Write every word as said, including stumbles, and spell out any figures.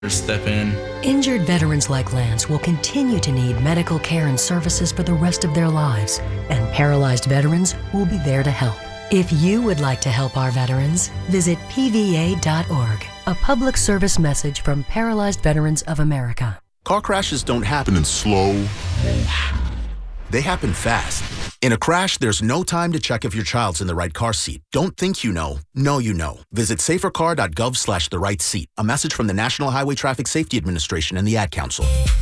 step in. Injured veterans like Lance will continue to need medical care and services for the rest of their lives, and paralyzed veterans will be there to help. If you would like to help our veterans, visit P V A dot org, a public service message from Paralyzed Veterans of America. Car crashes don't happen in slow motion. They happen fast. In a crash, there's no time to check if your child's in the right car seat. Don't think you know. Know you know. Visit safercar dot gov slash the right seat. A message from the National Highway Traffic Safety Administration and the Ad Council.